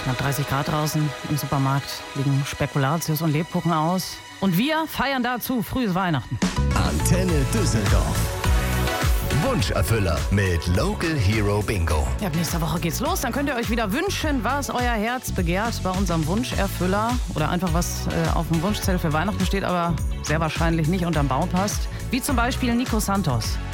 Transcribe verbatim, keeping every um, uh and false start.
Knapp dreißig Grad draußen im Supermarkt liegen Spekulatius und Lebkuchen aus. Und wir feiern dazu frühes Weihnachten. Antenne Düsseldorf. Wunscherfüller mit Local Hero Bingo. Ja, ab nächster Woche geht's los. Dann könnt ihr euch wieder wünschen, was euer Herz begehrt bei unserem Wunscherfüller. Oder einfach was äh, auf dem Wunschzettel für Weihnachten steht, aber sehr wahrscheinlich nicht unterm Baum passt. Wie zum Beispiel Nico Santos.